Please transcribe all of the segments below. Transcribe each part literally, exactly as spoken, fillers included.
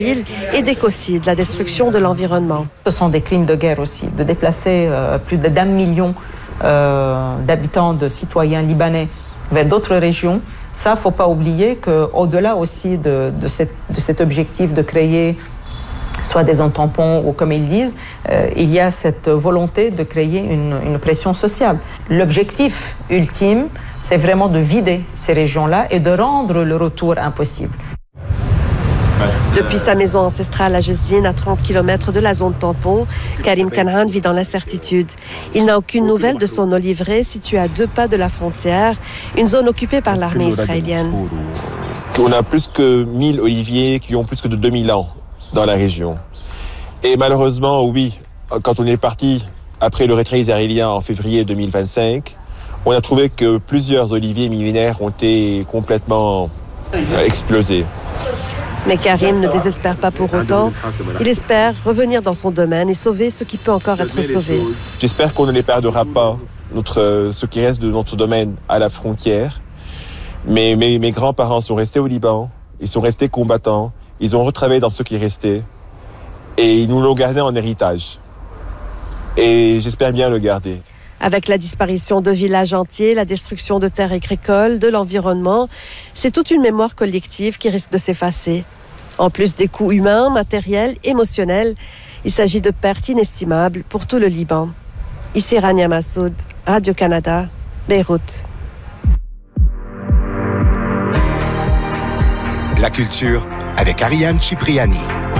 et d'écocide, la destruction de l'environnement. Ce sont des crimes de guerre aussi, de déplacer euh, plus d'un million euh, d'habitants, de citoyens libanais vers d'autres régions. Ça, il ne faut pas oublier qu'au-delà aussi de, de, cette, de cet objectif de créer soit des zones tampons ou comme ils disent, euh, il y a cette volonté de créer une, une pression sociale. L'objectif ultime, c'est vraiment de vider ces régions-là et de rendre le retour impossible. Depuis sa maison ancestrale à Jezine, à trente kilomètres de la zone tampon, Karim Kanhan vit dans l'incertitude. Il n'a aucune nouvelle de son oliveraie situé à deux pas de la frontière, une zone occupée par l'armée israélienne. On a plus que mille oliviers qui ont plus que de deux mille ans dans la région. Et malheureusement, oui, quand on est parti après le retrait israélien en février deux mille vingt-cinq, on a trouvé que plusieurs oliviers millénaires ont été complètement explosés. Mais Karim ne désespère pas pour autant. Il espère revenir dans son domaine et sauver ce qui peut encore être sauvé. J'espère qu'on ne les perdra pas, notre, ce qui reste de notre domaine à la frontière. Mais mes, mes grands-parents sont restés au Liban, ils sont restés combattants, ils ont retravaillé dans ce qui restait et ils nous l'ont gardé en héritage. Et j'espère bien le garder. Avec la disparition de villages entiers, la destruction de terres agricoles, de l'environnement, c'est toute une mémoire collective qui risque de s'effacer. En plus des coûts humains, matériels, émotionnels, il s'agit de pertes inestimables pour tout le Liban. Ici Rania Massoud, Radio-Canada, Beyrouth. La culture avec Ariane Cipriani.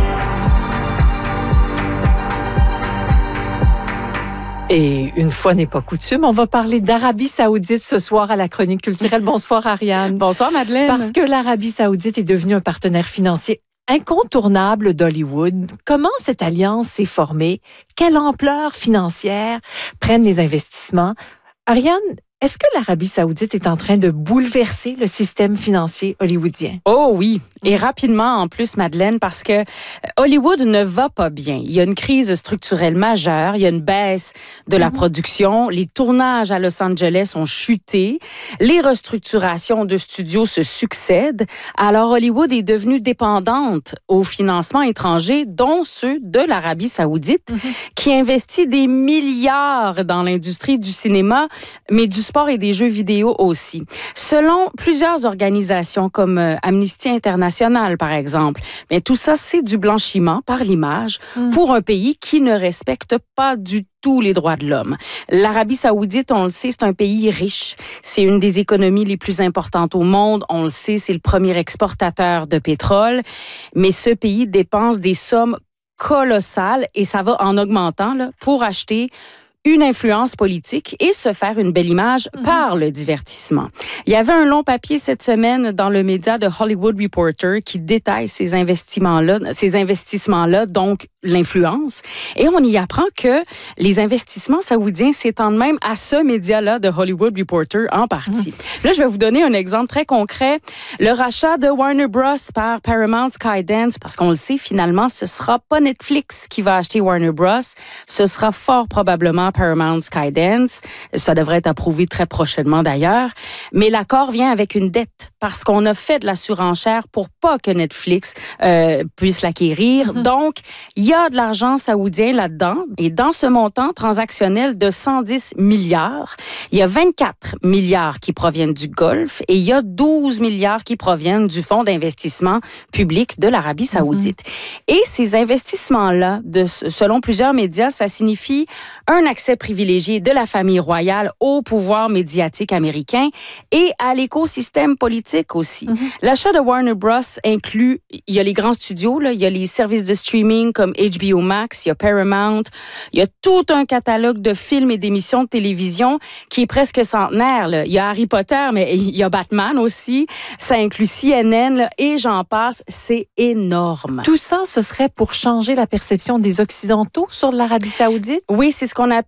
Et une fois n'est pas coutume, on va parler d'Arabie Saoudite ce soir à la chronique culturelle. Bonsoir Ariane. Bonsoir Madeleine. Parce que l'Arabie Saoudite est devenue un partenaire financier incontournable d'Hollywood. Comment cette alliance s'est formée? Quelle ampleur financière prennent les investissements? Ariane, est-ce que l'Arabie Saoudite est en train de bouleverser le système financier hollywoodien? Oh oui, et rapidement en plus, Madeleine, parce que Hollywood ne va pas bien. Il y a une crise structurelle majeure, il y a une baisse de la mm-hmm. production, les tournages à Los Angeles ont chuté, les restructurations de studios se succèdent. Alors Hollywood est devenue dépendante au financement étranger, dont ceux de l'Arabie Saoudite, mm-hmm. qui investit des milliards dans l'industrie du cinéma, mais du sport et des jeux vidéo aussi. Selon plusieurs organisations comme euh, Amnesty International, par exemple, mais tout ça, c'est du blanchiment par l'image mm. pour un pays qui ne respecte pas du tout les droits de l'homme. L'Arabie Saoudite, on le sait, c'est un pays riche. C'est une des économies les plus importantes au monde. On le sait, c'est le premier exportateur de pétrole. Mais ce pays dépense des sommes colossales et ça va en augmentant là, pour acheter une influence politique et se faire une belle image mm-hmm. par le divertissement. Il y avait un long papier cette semaine dans le média de Hollywood Reporter qui détaille ces investissements-là, ces investissements-là, donc l'influence. Et on y apprend que les investissements saoudiens s'étendent même à ce média-là de Hollywood Reporter en partie. Mm. Là, je vais vous donner un exemple très concret. Le rachat de Warner Bros. Par Paramount Skydance, parce qu'on le sait, finalement, ce sera pas Netflix qui va acheter Warner Bros. Ce sera fort probablement Paramount Skydance. Ça devrait être approuvé très prochainement d'ailleurs. Mais l'accord vient avec une dette parce qu'on a fait de la surenchère pour pas que Netflix euh, puisse l'acquérir. Mm-hmm. Donc, il y a de l'argent saoudien là-dedans. Et dans ce montant transactionnel de cent dix milliards, il y a vingt-quatre milliards qui proviennent du Golfe et il y a douze milliards qui proviennent du fonds d'investissement public de l'Arabie Saoudite. Mm-hmm. Et ces investissements-là, de, selon plusieurs médias, ça signifie un accès privilégié de la famille royale au pouvoir médiatique américain et à l'écosystème politique aussi. Mm-hmm. L'achat de Warner Bros. Inclut, il y a les grands studios, là, il y a les services de streaming comme H B O Max, il y a Paramount, il y a tout un catalogue de films et d'émissions de télévision qui est presque centenaire. Là. Il y a Harry Potter, mais il y a Batman aussi. Ça inclut C N N là, et j'en passe. C'est énorme. Tout ça, ce serait pour changer la perception des Occidentaux sur l'Arabie Saoudite? Oui, c'est ce qu'on appelle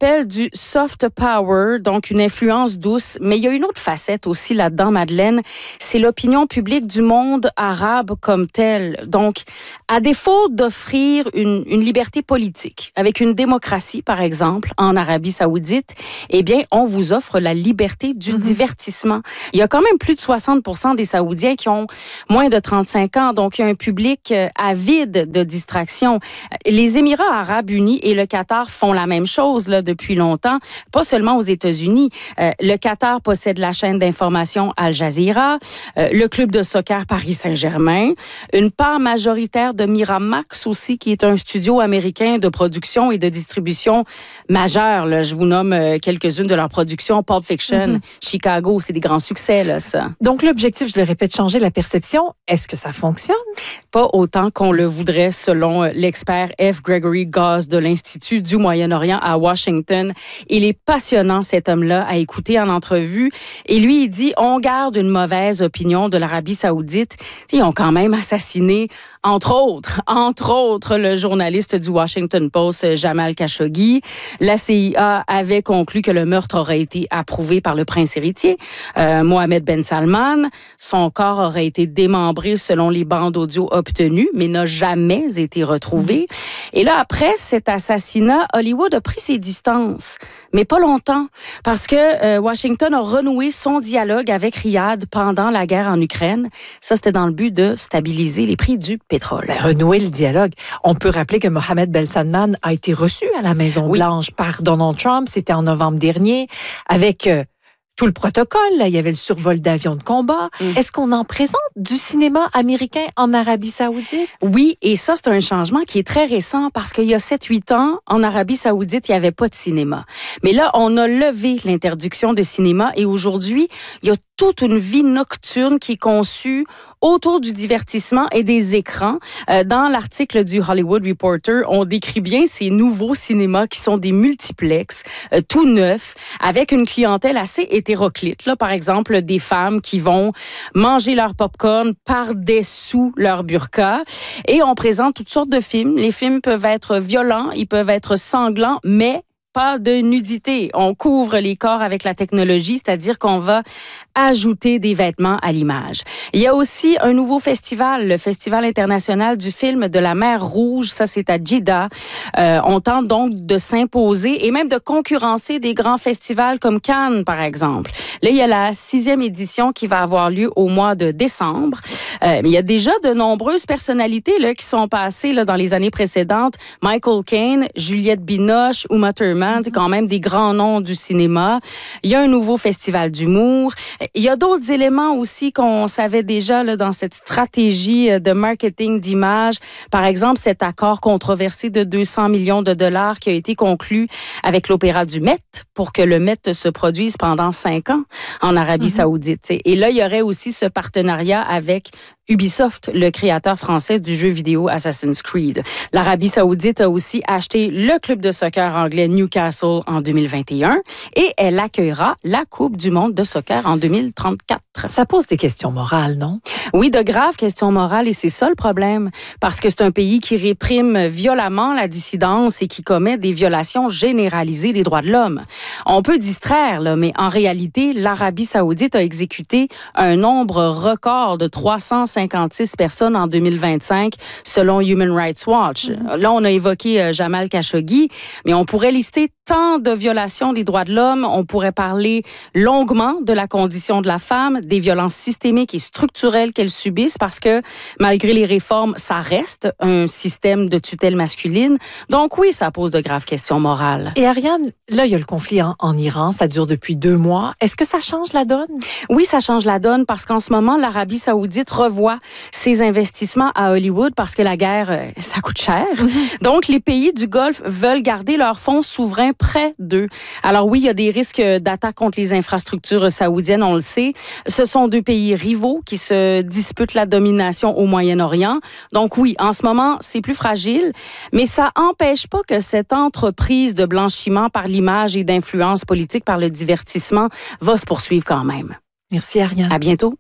appelle du soft power, donc une influence douce. Mais il y a une autre facette aussi là-dedans, Madeleine, c'est l'opinion publique du monde arabe comme tel. Donc, à défaut d'offrir une, une liberté politique, avec une démocratie, par exemple, en Arabie saoudite, eh bien, on vous offre la liberté du mm-hmm. divertissement. Il y a quand même plus de soixante pour cent des Saoudiens qui ont moins de trente-cinq ans, donc il y a un public avide de distraction. Les Émirats arabes unis et le Qatar font la même chose là, depuis longtemps, pas seulement aux États-Unis. Euh, le Qatar possède la chaîne d'information Al Jazeera, euh, le club de soccer Paris Saint-Germain, une part majoritaire de Miramax aussi, qui est un studio américain de production et de distribution majeur. Là. Je vous nomme euh, quelques-unes de leurs productions. Pulp Fiction, mm-hmm. Chicago, c'est des grands succès, là, ça. Donc, l'objectif, je le répète, changer la perception. Est-ce que ça fonctionne? Pas autant qu'on le voudrait, selon l'expert F. Gregory Gause de l'Institut du Moyen-Orient à Washington. Il est passionnant, cet homme-là, à écouter en entrevue. Et lui, il dit, on garde une mauvaise opinion de l'Arabie saoudite. Ils ont quand même assassiné, entre autres, entre autres, le journaliste du Washington Post, Jamal Khashoggi. La C I A avait conclu que le meurtre aurait été approuvé par le prince héritier, euh, Mohammed Ben Salman. Son corps aurait été démembré selon les bandes audio obtenues, mais n'a jamais été retrouvé. Et là, après cet assassinat, Hollywood a pris ses distances. Mais pas longtemps, parce que euh, Washington a renoué son dialogue avec Riyad pendant la guerre en Ukraine. Ça, c'était dans le but de stabiliser les prix du pétrole. Ben, renouer le dialogue. On peut rappeler que Mohammed Ben Salman a été reçu à la Maison-Blanche oui. par Donald Trump. C'était en novembre dernier, avec euh, tout le protocole. Là, il y avait le survol d'avions de combat. Mm. Est-ce qu'on en présente du cinéma américain en Arabie saoudite? Oui, et ça, c'est un changement qui est très récent parce qu'il y a sept huit ans, en Arabie saoudite, il n'y avait pas de cinéma. Mais là, on a levé l'interdiction de cinéma et aujourd'hui, il y a toute une vie nocturne qui est conçue autour du divertissement et des écrans. Euh, dans l'article du Hollywood Reporter, on décrit bien ces nouveaux cinémas qui sont des multiplexes, euh, tout neufs, avec une clientèle assez hétéroclite. Là, par exemple, des femmes qui vont manger leur popcorn par-dessous leur burqa. Et on présente toutes sortes de films. Les films peuvent être violents, ils peuvent être sanglants, mais pas de nudité. On couvre les corps avec la technologie, c'est-à-dire qu'on va ajouter des vêtements à l'image. Il y a aussi un nouveau festival, le Festival international du film de la mer Rouge. Ça, c'est à Jeddah. Euh, on tente donc de s'imposer et même de concurrencer des grands festivals comme Cannes, par exemple. Là, il y a la sixième édition qui va avoir lieu au mois de décembre. Euh, mais il y a déjà de nombreuses personnalités là, qui sont passées là, dans les années précédentes. Michael Caine, Juliette Binoche, Uma Thurman, c'est quand même des grands noms du cinéma. Il y a un nouveau festival d'humour. Il y a d'autres éléments aussi qu'on savait déjà là, dans cette stratégie de marketing d'image. Par exemple, cet accord controversé de deux cents millions de dollars qui a été conclu avec l'Opéra du Met pour que le Met se produise pendant cinq ans en Arabie mm-hmm. saoudite. Et là, il y aurait aussi ce partenariat avec Ubisoft, le créateur français du jeu vidéo Assassin's Creed. L'Arabie saoudite a aussi acheté le club de soccer anglais Newcastle en deux mille vingt et un et elle accueillera la Coupe du monde de soccer en deux mille trente-quatre. Ça pose des questions morales, non? Oui, de graves questions morales et c'est ça le problème. Parce que c'est un pays qui réprime violemment la dissidence et qui commet des violations généralisées des droits de l'homme. On peut distraire, là, mais en réalité, l'Arabie saoudite a exécuté un nombre record de trois cent cinquante-six personnes en deux mille vingt-cinq, selon Human Rights Watch. Mm-hmm. Là, on a évoqué euh, Jamal Khashoggi, mais on pourrait lister tant de violations des droits de l'homme. On pourrait parler longuement de la condition de la femme, des violences systémiques et structurelles qu'elles subissent, parce que malgré les réformes, ça reste un système de tutelle masculine. Donc oui, ça pose de graves questions morales. Et Ariane, là, il y a le conflit en, en Iran, ça dure depuis deux mois. Est-ce que ça change la donne? Oui, ça change la donne parce qu'en ce moment, l'Arabie saoudite revoit ses investissements à Hollywood parce que la guerre, ça coûte cher. Mm-hmm. Donc, les pays du Golfe veulent garder leurs fonds souverains près d'eux. Alors oui, il y a des risques d'attaque contre les infrastructures saoudiennes, on le sait. Ce sont deux pays rivaux qui se disputent la domination au Moyen-Orient. Donc oui, en ce moment, c'est plus fragile, mais ça n'empêche pas que cette entreprise de blanchiment par l'image et d'influence politique par le divertissement va se poursuivre quand même. Merci Ariane. À bientôt.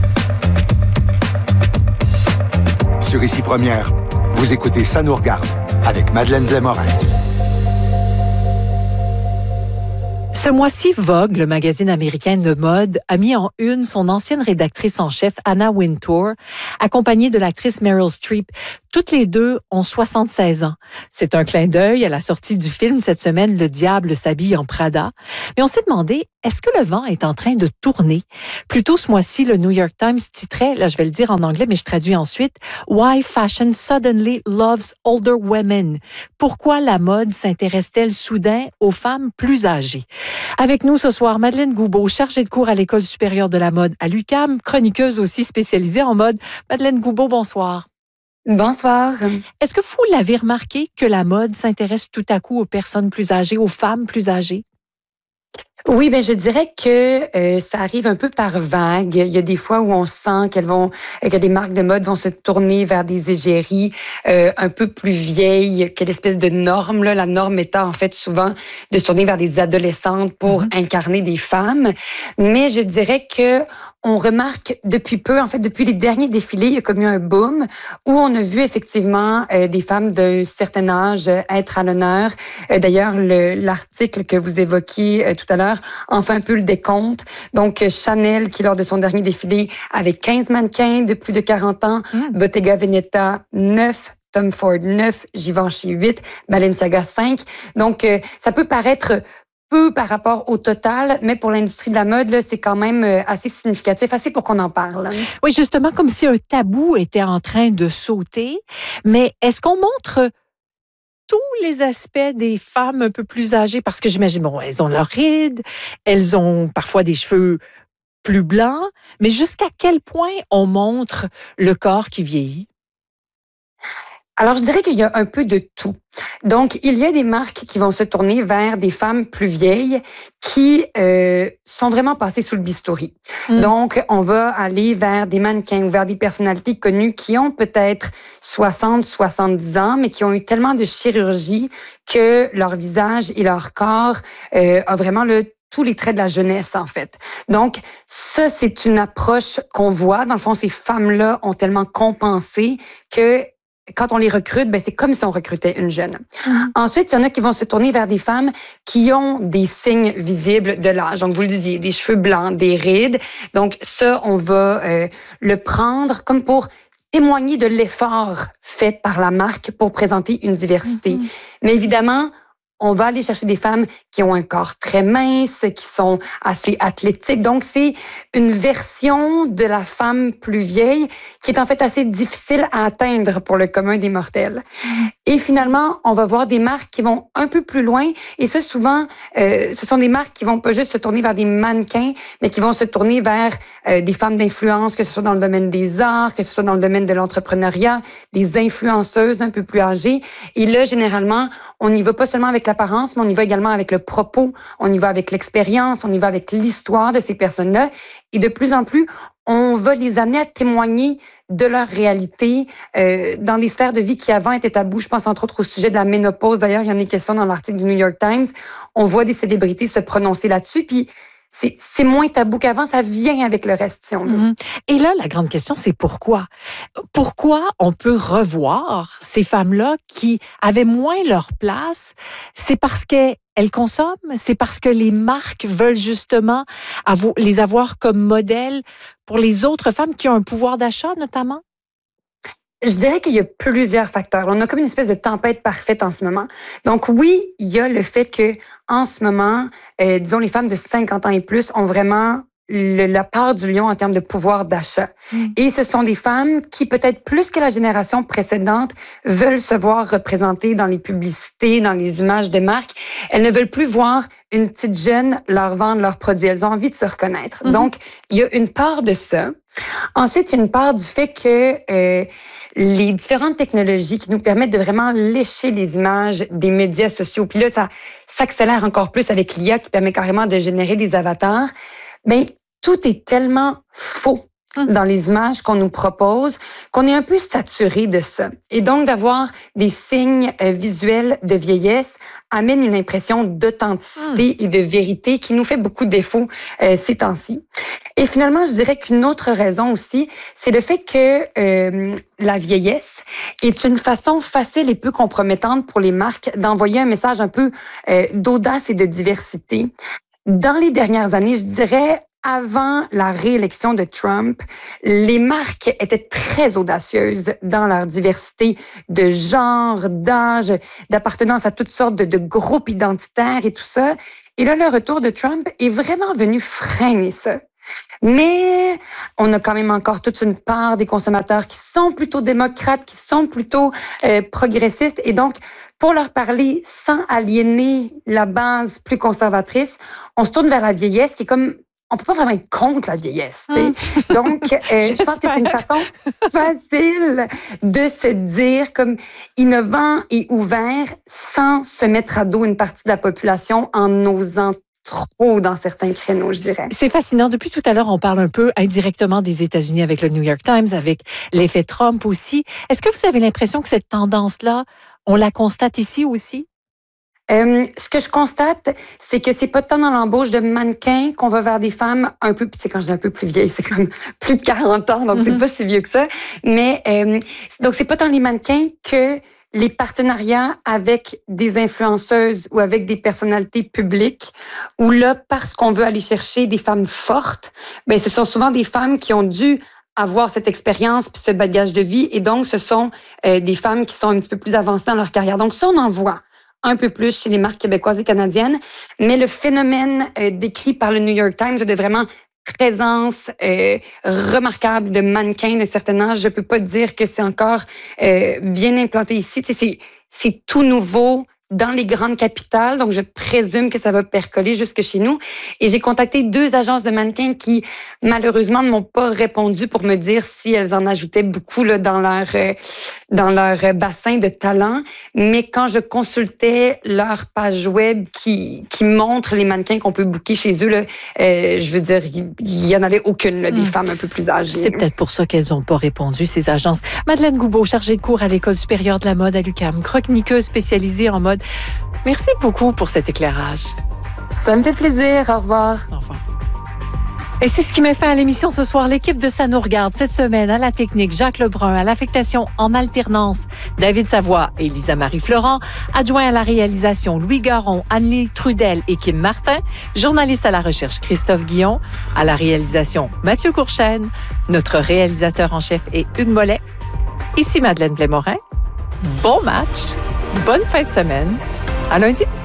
Sur Ici Première, vous écoutez Ça nous regarde. avec Madeleine Blais-Morin. Ce mois-ci, Vogue, le magazine américain de mode, a mis en une son ancienne rédactrice en chef, Anna Wintour, accompagnée de l'actrice Meryl Streep. Toutes les deux ont soixante-seize ans. C'est un clin d'œil à la sortie du film cette semaine, Le diable s'habille en Prada. Mais on s'est demandé, est-ce que le vent est en train de tourner? Plus tôt ce mois-ci, le New York Times titrait, là je vais le dire en anglais, mais je traduis ensuite, Why Fashion Suddenly Loves Older Women. Pourquoi la mode s'intéresse-t-elle soudain aux femmes plus âgées? Avec nous ce soir, Madeleine Goubeau, chargée de cours à l'École supérieure de la mode à l'U Q A M, chroniqueuse aussi spécialisée en mode. Madeleine Goubeau, bonsoir. Bonsoir. Est-ce que vous l'avez remarqué que la mode s'intéresse tout à coup aux personnes plus âgées, aux femmes plus âgées? Oui, ben je dirais que euh, ça arrive un peu par vague. Il y a des fois où on sent qu'elles vont, que des marques de mode vont se tourner vers des égéries euh, un peu plus vieilles que l'espèce de norme. Là. La norme étant en fait souvent de se tourner vers des adolescentes pour mm-hmm. incarner des femmes. Mais je dirais que on remarque depuis peu, en fait depuis les derniers défilés, il y a comme eu un boom où on a vu effectivement euh, des femmes d'un certain âge euh, être à l'honneur. Euh, d'ailleurs, le, l'article que vous évoquiez euh, tout à l'heure en fait un peu le décompte. Donc, Chanel, qui lors de son dernier défilé avait quinze mannequins de plus de quarante ans, mm. Bottega Veneta, neuf, Tom Ford, neuf, Givenchy, huit, Balenciaga, cinq. Donc, euh, ça peut paraître peu par rapport au total, mais pour l'industrie de la mode, là, c'est quand même assez significatif, assez pour qu'on en parle. Oui, justement, comme si un tabou était en train de sauter. Mais est-ce qu'on montre tous les aspects des femmes un peu plus âgées? Parce que j'imagine, bon, elles ont leurs rides, elles ont parfois des cheveux plus blancs, mais jusqu'à quel point on montre le corps qui vieillit? Alors, je dirais qu'il y a un peu de tout. Donc, il y a des marques qui vont se tourner vers des femmes plus vieilles qui euh, sont vraiment passées sous le bistouri. Mm. Donc, on va aller vers des mannequins ou vers des personnalités connues qui ont peut-être soixante, soixante-dix ans, mais qui ont eu tellement de chirurgie que leur visage et leur corps euh, a vraiment le tous les traits de la jeunesse, en fait. Donc, ça, c'est une approche qu'on voit. Dans le fond, ces femmes-là ont tellement compensé que quand on les recrute, ben c'est comme si on recrutait une jeune. Mmh. Ensuite, il y en a qui vont se tourner vers des femmes qui ont des signes visibles de l'âge. Donc, vous le disiez, des cheveux blancs, des rides. Donc, ça, on va euh, le prendre comme pour témoigner de l'effort fait par la marque pour présenter une diversité. Mmh. Mais évidemment, on va aller chercher des femmes qui ont un corps très mince, qui sont assez athlétiques. Donc, c'est une version de la femme plus vieille qui est en fait assez difficile à atteindre pour le commun des mortels. Et finalement, on va voir des marques qui vont un peu plus loin. Et ça, souvent, euh, ce sont des marques qui vont pas juste se tourner vers des mannequins, mais qui vont se tourner vers euh, des femmes d'influence, que ce soit dans le domaine des arts, que ce soit dans le domaine de l'entrepreneuriat, des influenceuses un peu plus âgées. Et là, généralement, on n'y va pas seulement avec l'apparence, mais on y va également avec le propos, on y va avec l'expérience, on y va avec l'histoire de ces personnes-là. Et de plus en plus, on va les amener à témoigner de leur réalité euh, dans des sphères de vie qui avant étaient tabous. Je pense entre autres au sujet de la ménopause. D'ailleurs, il y en a une question dans l'article du New York Times. On voit des célébrités se prononcer là-dessus, puis c'est, c'est moins tabou qu'avant, ça vient avec le reste, si on veut. Mmh. Et là, la grande question, c'est pourquoi? Pourquoi on peut revoir ces femmes-là qui avaient moins leur place? C'est parce qu'elles consomment? C'est parce que les marques veulent justement avo- les avoir comme modèles pour les autres femmes qui ont un pouvoir d'achat, notamment? Je dirais qu'il y a plusieurs facteurs. On a comme une espèce de tempête parfaite en ce moment. Donc oui, il y a le fait que en ce moment, euh, disons, les femmes de cinquante ans et plus ont vraiment le, la part du lion en termes de pouvoir d'achat. Mmh. Et ce sont des femmes qui, peut-être plus que la génération précédente, veulent se voir représentées dans les publicités, dans les images de marque. Elles ne veulent plus voir une petite jeune leur vendre leurs produits. Elles ont envie de se reconnaître. Mmh. Donc, il y a une part de ça. Ensuite, il y a une part du fait que euh, les différentes technologies qui nous permettent de vraiment lécher les images des médias sociaux, puis là, ça s'accélère encore plus avec l'I A qui permet carrément de générer des avatars, bien, tout est tellement faux dans les images qu'on nous propose, qu'on est un peu saturé de ça. Et donc, d'avoir des signes euh, visuels de vieillesse amène une impression d'authenticité mmh. et de vérité qui nous fait beaucoup de défauts euh, ces temps-ci. Et finalement, je dirais qu'une autre raison aussi, c'est le fait que euh, la vieillesse est une façon facile et peu compromettante pour les marques d'envoyer un message un peu euh, d'audace et de diversité. Dans les dernières années, je dirais, avant la réélection de Trump, les marques étaient très audacieuses dans leur diversité de genre, d'âge, d'appartenance à toutes sortes de, de groupes identitaires et tout ça. Et là, le retour de Trump est vraiment venu freiner ça. Mais on a quand même encore toute une part des consommateurs qui sont plutôt démocrates, qui sont plutôt euh, progressistes. Et donc, pour leur parler sans aliéner la base plus conservatrice, on se tourne vers la vieillesse qui est comme... On peut pas vraiment être contre la vieillesse. Hum. Donc, euh, je pense que c'est une façon facile de se dire comme innovant et ouvert sans se mettre à dos une partie de la population en osant trop dans certains créneaux, je dirais. C'est fascinant. Depuis tout à l'heure, on parle un peu indirectement des États-Unis avec le New York Times, avec l'effet Trump aussi. Est-ce que vous avez l'impression que cette tendance-là, on la constate ici aussi? Euh, ce que je constate, c'est que c'est pas tant dans l'embauche de mannequins qu'on va vers des femmes un peu, c'est quand je dis un peu plus vieilles, c'est comme plus de quarante ans, donc mm-hmm. c'est pas si vieux que ça. Mais euh, donc c'est pas tant les mannequins que les partenariats avec des influenceuses ou avec des personnalités publiques, où là, parce qu'on veut aller chercher des femmes fortes, ben ce sont souvent des femmes qui ont dû avoir cette expérience puis ce bagage de vie, et donc ce sont euh, des femmes qui sont un petit peu plus avancées dans leur carrière. Donc ça, on en voit un peu plus chez les marques québécoises et canadiennes, mais le phénomène euh, décrit par le New York Times de vraiment présence euh, remarquable de mannequins de certain âge, je peux pas dire que c'est encore euh, bien implanté ici. Tu sais, c'est, c'est tout nouveau dans les grandes capitales, donc je présume que ça va percoler jusque chez nous. Et j'ai contacté deux agences de mannequins qui, malheureusement, ne m'ont pas répondu pour me dire si elles en ajoutaient beaucoup là, dans leur euh, dans leur bassin de talent. Mais quand je consultais leur page web qui qui montre les mannequins qu'on peut booker chez eux, là, euh, je veux dire, il y en avait aucune là, des mmh. femmes un peu plus âgées. C'est peut-être pour ça qu'elles n'ont pas répondu, ces agences. Madeleine Goubeau, chargée de cours à l'École supérieure de la mode à l'U Q A M, chroniqueuse spécialisée en mode. Merci beaucoup pour cet éclairage. Ça me fait plaisir. Au revoir. Au revoir. Et c'est ce qui met fin à l'émission ce soir. L'équipe de Ça nous regarde cette semaine à la technique, Jacques Lebrun, à l'affectation en alternance, David Savoie et Lisa-Marie Florent, adjoint à la réalisation, Louis Garon, Anne-Lie Trudel et Kim Martin, journaliste à la recherche, Christophe Guillon, à la réalisation, Mathieu Courchaine, notre réalisateur en chef est Hugues Mollet. Ici Madeleine Blais-Morin. Bon match, bonne fin de semaine. À lundi.